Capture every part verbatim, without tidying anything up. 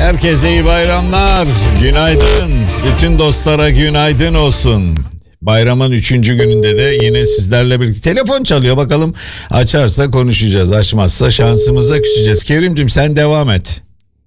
Herkese iyi bayramlar. Günaydın. Bütün dostlara günaydın olsun. Bayramın üçüncü gününde de yine sizlerle birlikte. Telefon çalıyor, bakalım açarsa konuşacağız. Açmazsa şansımıza küseceğiz. Kerimcim sen devam et.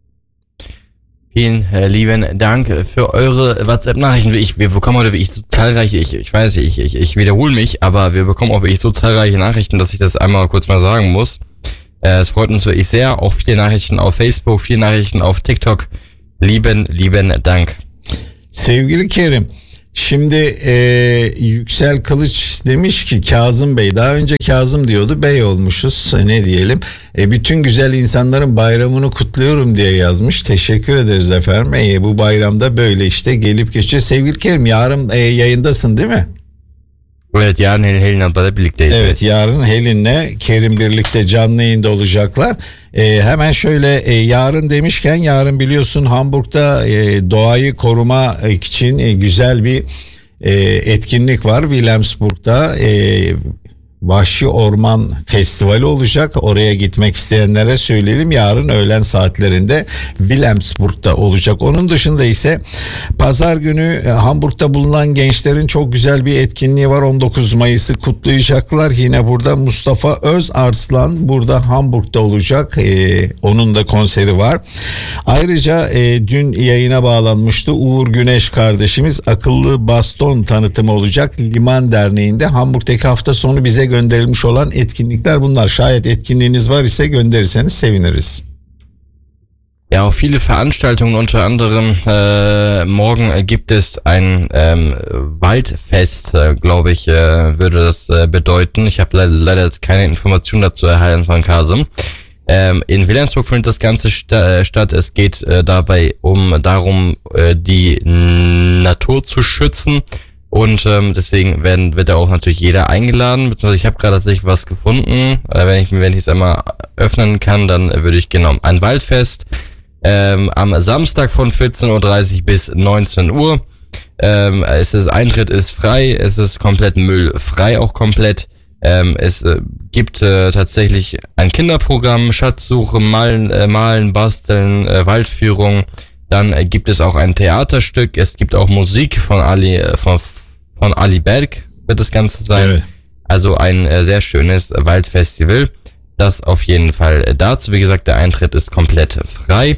Vielen lieben Dank für eure WhatsApp-Nachrichten. Ich, wir bekommen heute wirklich so zahlreiche, ich, ich weiß, ich, ich, ich wiederhole mich, aber wir bekommen auch wirklich so zahlreiche Nachrichten, dass ich das einmal kurz mal sagen muss. Äh, es freut uns wirklich sehr. Auch viele Nachrichten auf Facebook, viele Nachrichten auf TikTok. Lieben, lieben Dank. Sevgili Kerim, şimdi e, Yüksel Kılıç demiş ki Kazım Bey, daha önce Kazım diyordu, Bey olmuşuz, ne diyelim. E, bütün güzel insanların bayramını kutluyorum diye yazmış. Teşekkür ederiz efendim. E, bu bayramda böyle işte gelip geçiyor. Sevgili Kerim, yarın e, yayındasın değil mi? Evet, yarın Helin'le birlikteyiz. Evet, yarın Helin'le Kerim birlikte canlı yayında olacaklar. Ee, hemen şöyle e, yarın demişken, yarın biliyorsun Hamburg'da e, doğayı koruma için e, güzel bir e, etkinlik var. Wilhelmsburg'da e, Vahşi Orman Festivali olacak. Oraya gitmek isteyenlere söyleyelim, yarın öğlen saatlerinde Wilhelmsburg'da olacak. Onun dışında ise pazar günü Hamburg'da bulunan gençlerin çok güzel bir etkinliği var. on dokuz Mayıs'ı kutlayacaklar. Yine burada Mustafa Özarslan burada Hamburg'da olacak. Ee, onun da konseri var. Ayrıca e, dün yayına bağlanmıştı Uğur Güneş kardeşimiz, akıllı baston tanıtımı olacak Liman Derneği'nde. Hamburg'daki hafta sonu bize gönderilmiş olan etkinlikler bunlar. Şayet etkinliğiniz var ise gönderirseniz seviniriz. Ja, auch viele Veranstaltungen, unter anderem äh, morgen gibt es ein ähm, Waldfest, äh, glaube ich, äh, würde das äh, bedeuten. Ich habe leider, leider jetzt keine Information dazu erhalten von Kasem. Ähm, in Wilhelmsburg findet das Ganze sta- statt. Es geht äh, dabei um darum, äh, die Natur zu schützen. Und ähm, deswegen werden, wird da auch natürlich jeder eingeladen. Beziehungsweise ich habe gerade tatsächlich was gefunden. Äh, wenn ich wenn ich es einmal öffnen kann, dann äh, würde ich genau ein Waldfest ähm, am Samstag von vierzehn Uhr dreißig bis neunzehn Uhr. Ähm, es ist Eintritt ist frei. Es ist komplett müllfrei, auch komplett. Ähm, es äh, gibt äh, tatsächlich ein Kinderprogramm, Schatzsuche, Malen, äh, Malen, Basteln, äh, Waldführung. Dann äh, gibt es auch ein Theaterstück. Es gibt auch Musik von Ali äh, von Von Ali Berg wird das Ganze sein. Evet. Also ein äh, sehr schönes Waldfestival. Das auf jeden Fall äh, dazu. Wie gesagt, der Eintritt ist komplett frei.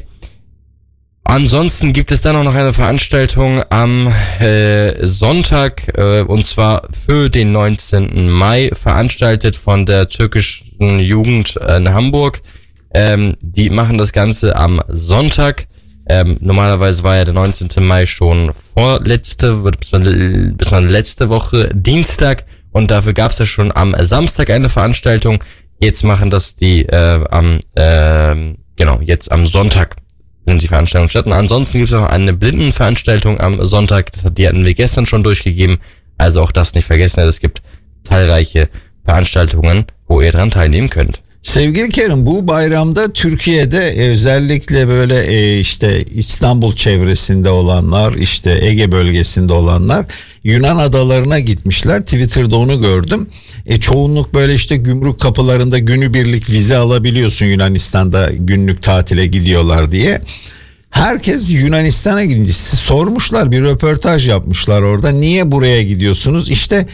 Ansonsten gibt es dann auch noch eine Veranstaltung am äh, Sonntag, äh, und zwar für den neunzehnten Mai, veranstaltet von der türkischen Jugend in Hamburg. Ähm, die machen das Ganze am Sonntag. Ähm, normalerweise war ja der neunzehnten Mai schon vorletzte, bis bis letzte Woche Dienstag, und dafür gab es ja schon am Samstag eine Veranstaltung. Jetzt machen das die äh, am äh, genau jetzt am Sonntag sind die Veranstaltungen statt. Und ansonsten gibt es auch eine Blindenveranstaltung am Sonntag. Das, die hatten wir gestern schon durchgegeben. Also auch das nicht vergessen. Es gibt zahlreiche Veranstaltungen, wo ihr dran teilnehmen könnt. Sevgili Kerim, bu bayramda Türkiye'de özellikle böyle e, işte İstanbul çevresinde olanlar, işte Ege bölgesinde olanlar Yunan adalarına gitmişler. Twitter'da onu gördüm. E, çoğunluk böyle işte gümrük kapılarında günübirlik vize alabiliyorsun, Yunanistan'da günlük tatile gidiyorlar diye. Herkes Yunanistan'a gidince sormuşlar, bir röportaj yapmışlar orada. Niye buraya gidiyorsunuz? İşte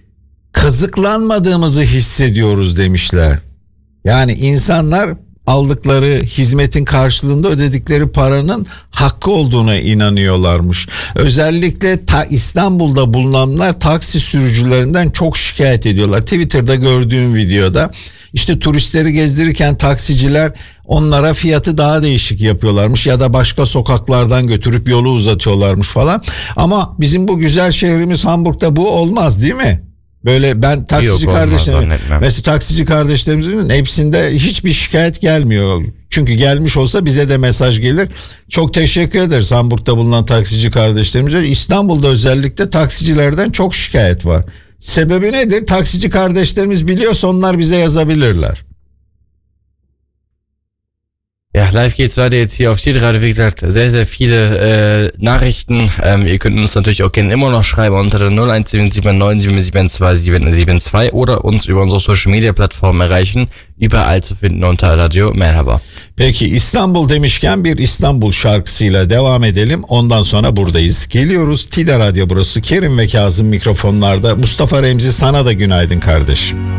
kazıklanmadığımızı hissediyoruz demişler. Yani insanlar aldıkları hizmetin karşılığında ödedikleri paranın hakkı olduğuna inanıyorlarmış. Özellikle ta İstanbul'da bulunanlar taksi sürücülerinden çok şikayet ediyorlar. Twitter'da gördüğüm videoda işte turistleri gezdirirken taksiciler onlara fiyatı daha değişik yapıyorlarmış ya da başka sokaklardan götürüp yolu uzatıyorlarmış falan. Ama bizim bu güzel şehrimiz Hamburg'da bu olmaz değil mi? Böyle ben taksici kardeşlerim, mesela taksici kardeşlerimizin hepsinde hiçbir şikayet gelmiyor. Çünkü gelmiş olsa bize de mesaj gelir. Çok teşekkür ederiz Hamburg'da bulunan taksici kardeşlerimize. İstanbul'da özellikle taksicilerden çok şikayet var. Sebebi nedir? Taksici kardeşlerimiz biliyorsa onlar bize yazabilirler. Ja, live geht's weiter jetzt hier auf T-Radio. Wie gesagt, sehr, sehr viele äh, Nachrichten. Ähm, ihr könnt uns natürlich auch gerne immer noch schreiben unter der null eins sieben sieben neun sieben sieben zwei sieben sieben zwei oder uns über unsere Social Media Plattformen erreichen. Überall zu finden unter Radio Merhaba. Peki İstanbul demişken bir İstanbul şarkısıyla devam edelim. Ondan sonra buradayız. Geliyoruz. T D Radyo burası. Kerim ve Kazım mikrofonlarda. Mustafa Remzi, sana da günaydın kardeşim.